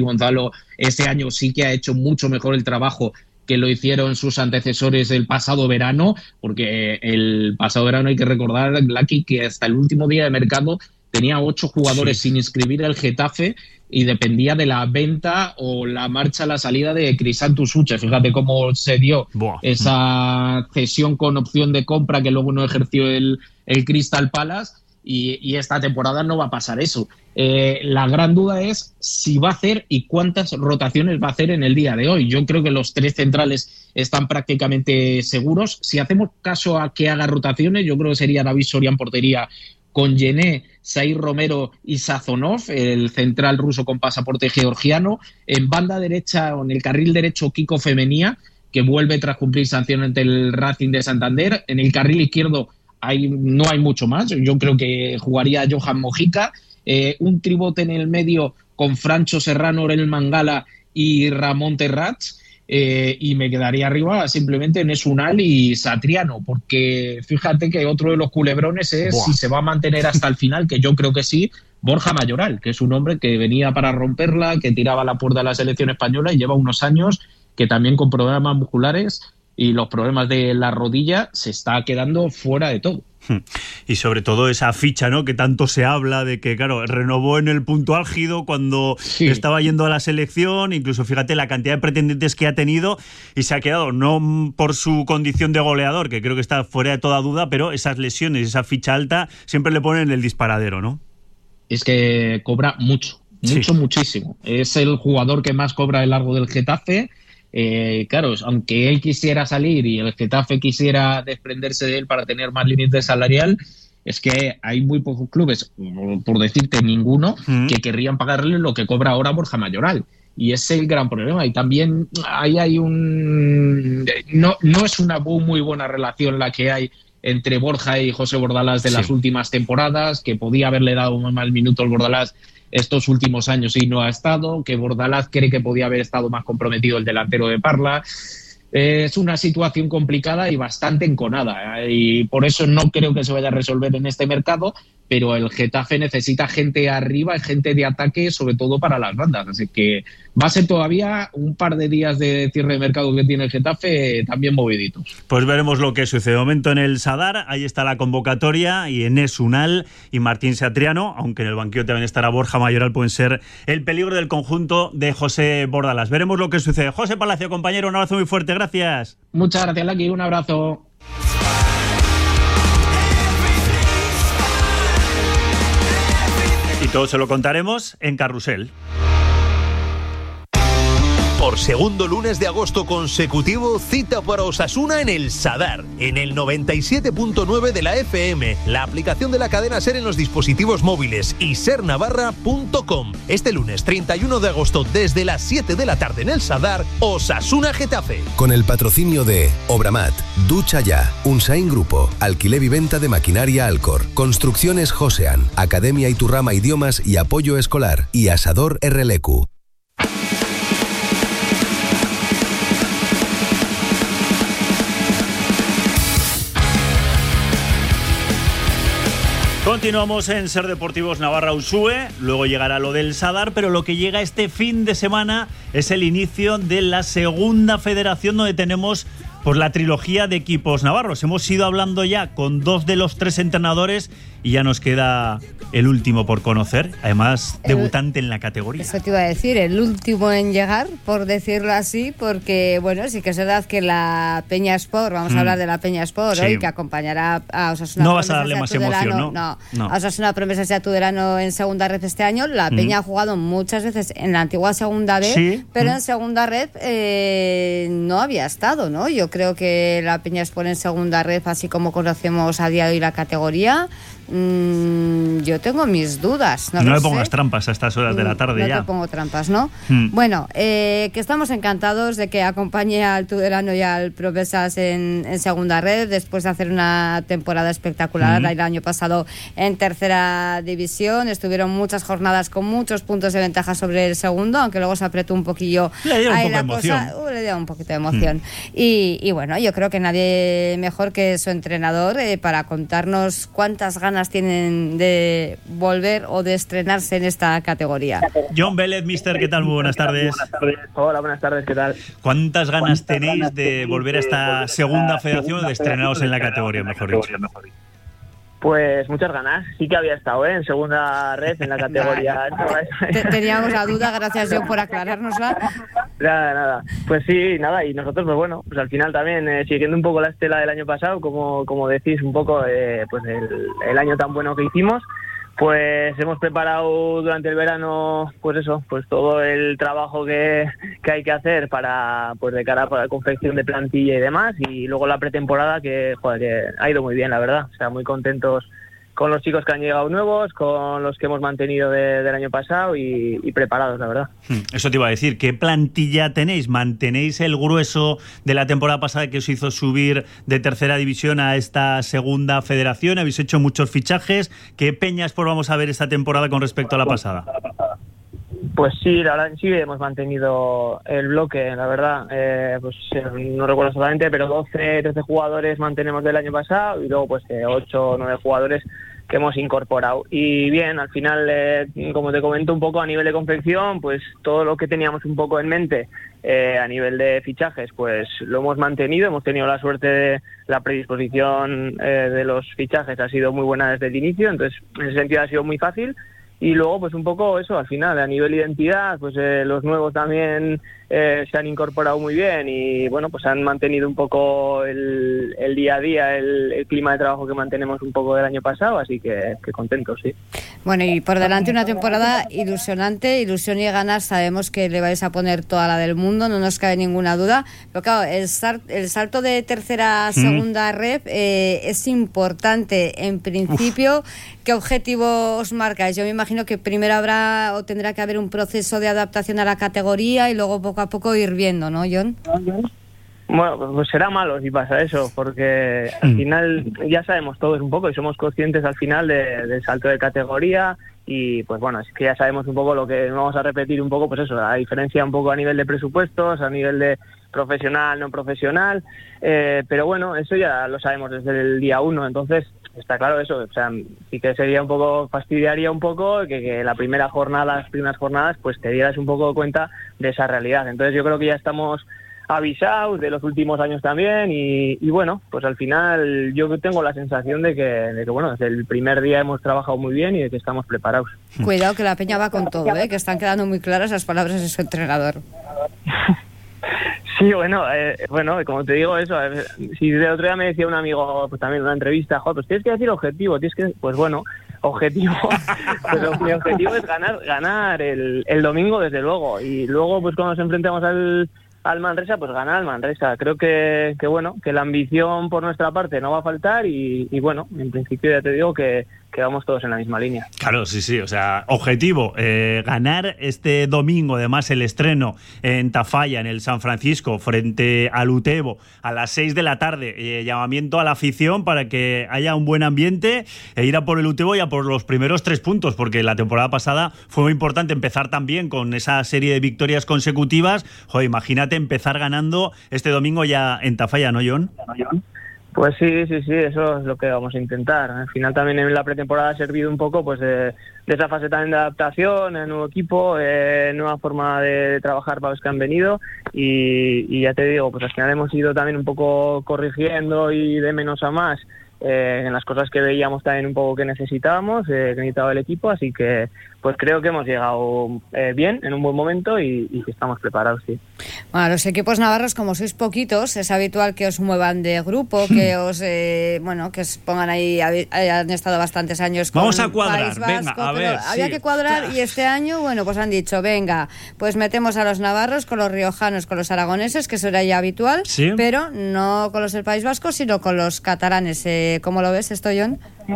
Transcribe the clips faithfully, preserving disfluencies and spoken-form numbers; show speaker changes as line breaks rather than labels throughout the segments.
Gonzalo este año sí que ha hecho mucho mejor el trabajo que lo hicieron sus antecesores el pasado verano, porque el pasado verano hay que recordar, Lucky, que hasta el último día de mercado tenía ocho jugadores sí. sin inscribir el Getafe y dependía de la venta o la marcha, la salida de Crisantus Uche. Fíjate cómo se dio Buah. esa cesión con opción de compra que luego no ejerció el, el Crystal Palace. Y, y esta temporada no va a pasar eso. Eh, la gran duda es si va a hacer y cuántas rotaciones va a hacer en el día de hoy. Yo creo que los tres centrales están prácticamente seguros. Si hacemos caso a que haga rotaciones, yo creo que sería David Soria en portería con Yené, Saïd Romero y Sazonov, el central ruso con pasaporte georgiano. En banda derecha o en el carril derecho, Kiko Femenía, que vuelve tras cumplir sanción ante el Racing de Santander. En el carril izquierdo Hay, no hay mucho más. Yo creo que jugaría Johan Mojica, eh, un tribote en el medio con Francho Serrano, Orel Mangala y Ramón Terrats, eh, y me quedaría arriba simplemente Enes Unal y Satriano, porque fíjate que otro de los culebrones es Buah. si se va a mantener hasta el final, que yo creo que sí, Borja Mayoral, que es un hombre que venía para romperla, que tiraba la puerta de la selección española y lleva unos años que también con problemas musculares y los problemas de la rodilla se está quedando fuera de todo.
Y sobre todo esa ficha, ¿no?, que tanto se habla de que, claro, renovó en el punto álgido cuando sí. estaba yendo a la selección, incluso fíjate la cantidad de pretendientes que ha tenido y se ha quedado, no por su condición de goleador, que creo que está fuera de toda duda, pero esas lesiones, esa ficha alta, siempre le ponen el disparadero, ¿no?
Es que cobra mucho, mucho, sí. muchísimo. Es el jugador que más cobra a lo largo del Getafe. Eh, claro, aunque él quisiera salir y el Getafe quisiera desprenderse de él para tener más límite salarial, es que hay muy pocos clubes, por decirte ninguno, mm. que querrían pagarle lo que cobra ahora Borja Mayoral. Y ese es el gran problema. Y también ahí hay un... No, no es una muy buena relación la que hay entre Borja y José Bordalás de sí. las últimas temporadas, que podía haberle dado un mal minuto al Bordalás estos últimos años y no ha estado, que Bordalás cree que podía haber estado más comprometido el delantero de Parla. Eh, es una situación complicada y bastante enconada, ¿eh? Y por eso no creo que se vaya a resolver en este mercado, pero el Getafe necesita gente arriba, gente de ataque, sobre todo para las bandas. Así que va a ser todavía un par de días de cierre de mercado que tiene el Getafe también moviditos.
Pues veremos lo que sucede. De momento en el Sadar, ahí está la convocatoria, y Enes Unal y Martín Satriano, aunque en el banquillo también estará Borja Mayoral, pueden ser el peligro del conjunto de José Bordalás. Veremos lo que sucede. José Palacio, compañero, un abrazo muy fuerte, gracias.
Muchas gracias, Lucky, un abrazo.
Y todo se lo contaremos en Carrusel.
Por segundo lunes de agosto consecutivo, cita para Osasuna en el Sadar, en el noventa y siete punto nueve de la F M, la aplicación de la cadena SER en los dispositivos móviles y ser navarra punto com. Este lunes treinta y uno de agosto, desde las siete de la tarde en el Sadar, Osasuna Getafe.
Con el patrocinio de Obramat, Ducha Ya, Unsain Grupo, Alquiler y Venta de Maquinaria Alcor, Construcciones Josean, Academia Iturrama Idiomas y Apoyo Escolar y Asador R L Q.
Continuamos en Ser Deportivos Navarra Usue, luego llegará lo del Sadar, pero lo que llega este fin de semana es el inicio de la segunda federación, donde tenemos pues la trilogía de equipos navarros. Hemos ido hablando ya con dos de los tres entrenadores y ya nos queda el último por conocer, además el, debutante en la categoría.
Eso te iba a decir, el último en llegar, por decirlo así, porque bueno, sí que es verdad que la Peña Sport, vamos mm. a hablar de la Peña Sport sí. hoy, que acompañará a Osasuna.
No vas a darle más emoción, ¿no?
No, no. A Osasuna Promesas y a Tudelano en segunda red este año. La Peña mm. ha jugado muchas veces en la antigua segunda B, sí. pero mm. en segunda red eh, no había estado, ¿no? Yo creo que la Peña Sport en segunda red, así como conocemos a día de hoy la categoría, mmm, yo tengo mis dudas. No,
no le
sé.
pongas trampas a estas horas de la tarde
no
ya.
No te pongo trampas, ¿no?
Mm.
Bueno, eh, que estamos encantados de que acompañe al Tudelano y al Promesas en, en segunda red, después de hacer una temporada espectacular. Mm. El año pasado en tercera división estuvieron muchas jornadas con muchos puntos de ventaja sobre el segundo, aunque luego se apretó un poquillo
le dieron
ahí
poca
la
emoción.
cosa. Uh, le le dio un poquito de emoción. Mm. Y, y bueno, yo creo que nadie mejor que su entrenador eh, para contarnos cuántas ganas tienen de volver o de estrenarse en esta categoría.
John Vélez, mister, ¿qué tal? Muy buenas tardes.
Buenas tardes. Hola, buenas tardes, ¿qué tal?
¿Cuántas ganas ¿Cuántas tenéis ganas de volver a esta segunda federación o de estrenaros en la categoría, mejor dicho?
Pues muchas ganas. Sí que había estado ¿eh? en segunda red, en la categoría.
Teníamos la duda, gracias John por aclarárnosla.
Nada, nada. Pues sí, nada. Y nosotros, pues bueno, pues al final también, eh, siguiendo un poco la estela del año pasado, como como decís, un poco eh, pues el, el año tan bueno que hicimos, pues hemos preparado durante el verano, pues eso, pues todo el trabajo que, que hay que hacer para, pues de cara a la confección de plantilla y demás, y luego la pretemporada que, joder, que ha ido muy bien, la verdad. O sea, muy contentos con los chicos que han llegado nuevos, con los que hemos mantenido de, del año pasado y, y preparados, la verdad.
Eso te iba a decir, ¿qué plantilla tenéis? ¿Mantenéis el grueso de la temporada pasada que os hizo subir de tercera división a esta segunda federación? ¿Habéis hecho muchos fichajes? ¿Qué peñas pues vamos a ver esta temporada con respecto a la pasada?
Pues sí, la verdad que sí, hemos mantenido el bloque, la verdad, eh, pues no recuerdo exactamente, pero doce, trece jugadores mantenemos del año pasado y luego pues eh, ocho o nueve jugadores que hemos incorporado. Y bien, al final, eh, como te comento un poco a nivel de confección, pues todo lo que teníamos un poco en mente eh, a nivel de fichajes, pues lo hemos mantenido, hemos tenido la suerte de la predisposición eh, de los fichajes, ha sido muy buena desde el inicio, entonces en ese sentido ha sido muy fácil. Y luego, pues un poco eso, al final, a nivel identidad, pues eh, los nuevos también eh, se han incorporado muy bien y, bueno, pues han mantenido un poco el, el día a día, el, el clima de trabajo que mantenemos un poco del año pasado, así que, que contentos, sí.
Bueno, y por delante una temporada ilusionante, ilusión y ganas, sabemos que le vais a poner toda la del mundo, no nos cabe ninguna duda, pero claro, el, sal, el salto de tercera a segunda mm. rep eh, es importante, en principio. Uf. ¿Qué objetivo os marcáis? Yo me imagino que primero habrá o tendrá que haber un proceso de adaptación a la categoría y luego poco a poco ir viendo, ¿no, John?
Bueno, pues será malo si pasa eso, porque al final ya sabemos todos un poco y somos conscientes al final de, del salto de categoría y pues bueno, es que ya sabemos un poco lo que vamos a repetir un poco, pues eso, la diferencia un poco a nivel de presupuestos, a nivel de profesional, no profesional, eh, pero bueno, eso ya lo sabemos desde el día uno, entonces está claro eso, o sea, sí que sería un poco, fastidiaría un poco que, que la primera jornada, las primeras jornadas, pues te dieras un poco cuenta de esa realidad. Entonces yo creo que ya estamos avisados de los últimos años también y, y bueno, pues al final yo tengo la sensación de que, de que, bueno, desde el primer día hemos trabajado muy bien y de que estamos preparados.
Cuidado que la peña va con todo, ¿eh? Que están quedando muy claras las palabras de su entrenador.
Sí, bueno, eh, bueno, como te digo eso, eh, si de otro día me decía un amigo, pues también en una entrevista, joder, pues tienes que decir objetivo, tienes que, pues bueno, objetivo, pues mi objetivo es ganar, ganar el, el domingo desde luego, y luego pues cuando nos enfrentamos al, al Manresa, pues ganar al Manresa. Creo que, que bueno, que la ambición por nuestra parte no va a faltar y, y bueno, en principio ya te digo que que vamos todos en la misma línea.
Claro, sí, sí, o sea, objetivo, eh, ganar este domingo, además el estreno en Tafalla, en el San Francisco, frente al Utebo, a las seis de la tarde, eh, llamamiento a la afición para que haya un buen ambiente e ir a por el Utebo y a por los primeros tres puntos, porque la temporada pasada fue muy importante empezar también con esa serie de victorias consecutivas. Joder, imagínate empezar ganando este domingo ya en Tafalla, ¿no, John?
¿No, John? Pues sí, sí, sí, eso es lo que vamos a intentar. Al final también en la pretemporada ha servido un poco pues de, de esa fase también de adaptación, el nuevo equipo, eh, nueva forma de trabajar para los que han venido y, y ya te digo, pues al final hemos ido también un poco corrigiendo y de menos a más eh, en las cosas que veíamos también un poco que necesitábamos, eh, que necesitaba el equipo, así que pues creo que hemos llegado eh, bien, en un buen momento y, y que estamos preparados, sí.
Bueno, los equipos navarros, como sois poquitos, es habitual que os muevan de grupo, que os, eh, bueno, que os pongan ahí, han estado bastantes años con
Vamos a cuadrar,
País Vasco,
venga, a ver.
Había
sí.
que cuadrar y este año, bueno, pues han dicho, venga, pues metemos a los navarros con los riojanos, con los aragoneses, que eso era ya habitual,
¿sí?
Pero no con los del País Vasco, sino con los catalanes. Eh, ¿Cómo lo ves esto, John?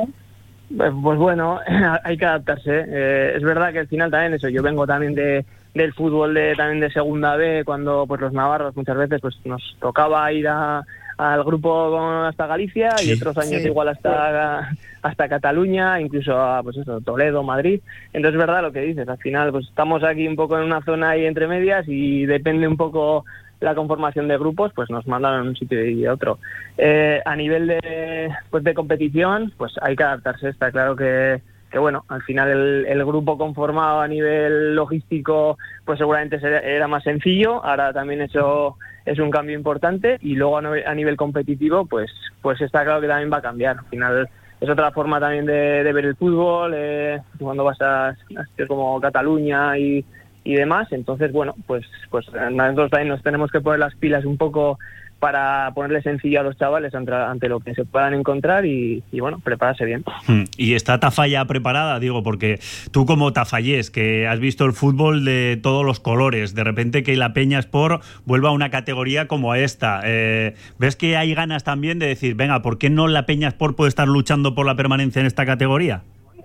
Pues bueno, hay que adaptarse. Eh, es verdad que al final también eso, yo vengo también de del fútbol de también de segunda B, cuando pues los navarros muchas veces pues nos tocaba ir a, al grupo hasta Galicia, sí, y otros años sí. igual hasta hasta Cataluña, incluso a pues eso, Toledo, Madrid. Entonces es verdad lo que dices, al final pues estamos aquí un poco en una zona ahí entre medias y depende un poco la conformación de grupos, pues nos mandan a un sitio y a otro. Eh, a nivel de, pues de competición, pues hay que adaptarse. Está claro que, que bueno, al final el, el grupo conformado a nivel logístico, pues seguramente era más sencillo. Ahora también eso es un cambio importante, y luego a nivel competitivo, pues, pues está claro que también va a cambiar. Al final es otra forma también de, de ver el fútbol, eh, cuando vas a, a sitios como Cataluña y, y demás. Entonces, bueno, pues, pues nosotros también nos tenemos que poner las pilas un poco para ponerle sencillo a los chavales ante, ante lo que se puedan encontrar y, y, bueno, prepararse bien.
¿Y está Tafalla preparada? Digo, porque tú como tafallés, que has visto el fútbol de todos los colores, de repente que la Peña Sport vuelva a una categoría como esta, eh, ¿ves que hay ganas también de decir, venga, ¿por qué no la Peña Sport puede estar luchando por la permanencia en esta categoría?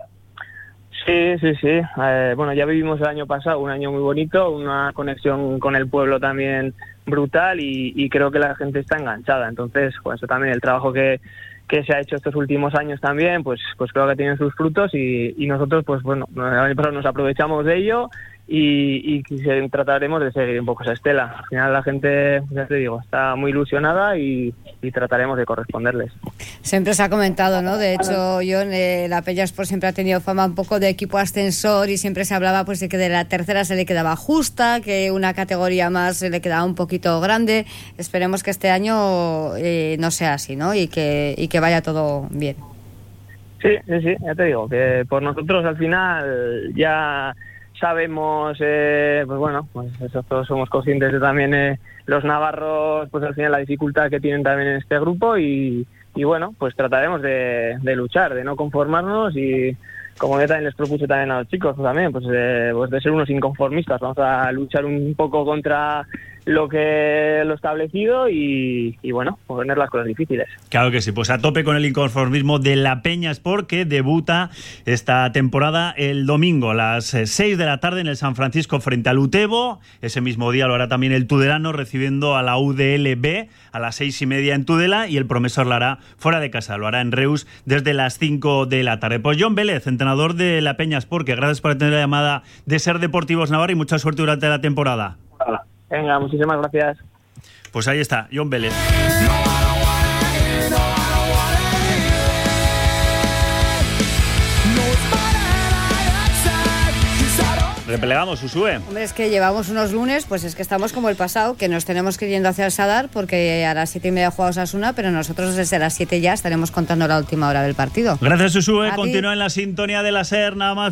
Sí, sí, sí. Eh, bueno, ya vivimos el año pasado un año muy bonito, una conexión con el pueblo también brutal, y, y creo que la gente está enganchada. Entonces, pues también el trabajo que, que se ha hecho estos últimos años también, pues, pues creo que tienen sus frutos, y, y nosotros, pues bueno, nos aprovechamos de ello y, y trataremos de seguir un poco esa estela. Al final la gente, ya te digo, está muy ilusionada y, y trataremos de corresponderles.
Siempre se ha comentado, ¿no? De hecho, yo eh, la Peña Sport siempre ha tenido fama un poco de equipo ascensor, y siempre se hablaba pues de que de la tercera se le quedaba justa, que una categoría más se le quedaba un poquito grande. Esperemos que este año eh, no sea así, ¿no? Y que, y que vaya todo bien.
Sí, sí, sí, ya te digo, que por nosotros al final ya sabemos, eh, pues bueno, pues nosotros somos conscientes de también eh, los navarros, pues al final la dificultad que tienen también en este grupo, y, y bueno, pues trataremos de, de luchar, de no conformarnos, y como yo también les propuse también a los chicos, pues también, pues, eh, pues de ser unos inconformistas. Vamos a luchar un poco contra lo que lo establecido y, y bueno, poner las cosas difíciles.
Claro que sí, pues a tope con el inconformismo de la Peña Sport, que debuta esta temporada el domingo a las seis de la tarde en el San Francisco frente al Utebo. Ese mismo día lo hará también el Tudelano recibiendo a la U D L B a las seis y media en Tudela, y el Promesor lo hará fuera de casa, lo hará en Reus desde las cinco de la tarde. Pues John Vélez, entrenador de la Peña Sport, que gracias por atender la llamada de Ser Deportivos Navarra y mucha suerte durante la temporada.
Venga, muchísimas gracias.
Pues ahí está, John Vélez. Replegamos, Usue.
Hombre, es que llevamos unos lunes, pues es que estamos como el pasado, que nos tenemos que ir yendo hacia el Sadar, porque a las siete y media juega Osasuna, pero nosotros desde las siete ya estaremos contando la última hora del partido.
Gracias, Usue. Continúa en la sintonía de la SER, nada más.